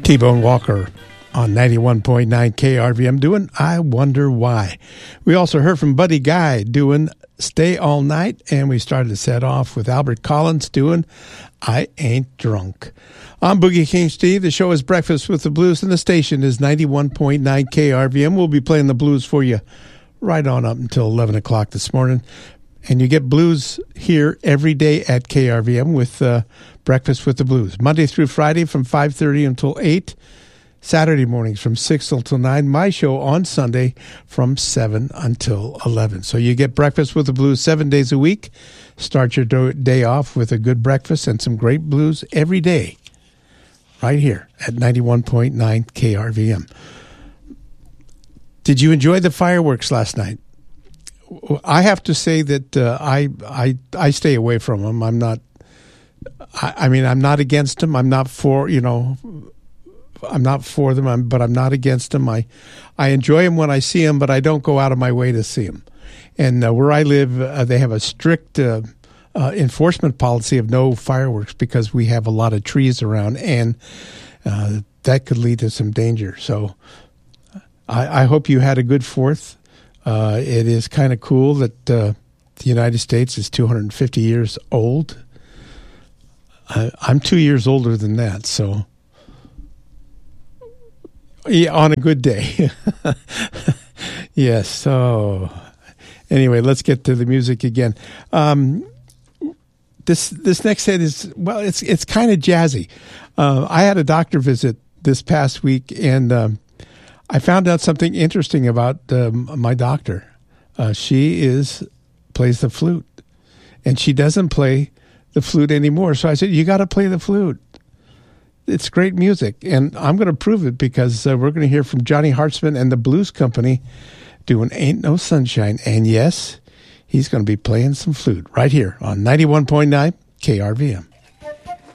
T-Bone Walker on 91.9 KRVM doing I Wonder Why. We also heard from Buddy Guy doing Stay All Night, and we started to set off with Albert Collins doing I Ain't Drunk. I'm Boogie King Steve. The show is Breakfast with the Blues, and the station is 91.9 KRVM. We'll be playing the blues for you right on up until 11 o'clock this morning. And you get blues here every day at KRVM with Breakfast with the Blues. Monday through Friday from 5:30 until 8. Saturday mornings from 6 until 9. My show on Sunday from 7 until 11. So you get Breakfast with the Blues 7 days a week. Start your day off with a good breakfast and some great blues every day right here at 91.9 KRVM. Did you enjoy the fireworks last night? I have to say that I stay away from them. I'm not. I'm not against them. I'm not for I'm not for them. But I'm not against them. I enjoy them when I see them, but I don't go out of my way to see them. And where I live, they have a strict enforcement policy of no fireworks because we have a lot of trees around, and that could lead to some danger. So I hope you had a good 4th. It is kind of cool that the United States is 250 years old. I'm 2 years older than that, so yeah, on a good day. Yes, so anyway, let's get to the music again. This next set is, well, it's kind of jazzy. I had a doctor visit this past week, and I found out something interesting about my doctor. She plays the flute, and she doesn't play the flute anymore. So I said, you got to play the flute. It's great music, and I'm going to prove it because we're going to hear from Johnny Hartzman and the Blues Company doing Ain't No Sunshine. And yes, he's going to be playing some flute right here on 91.9 KRVM.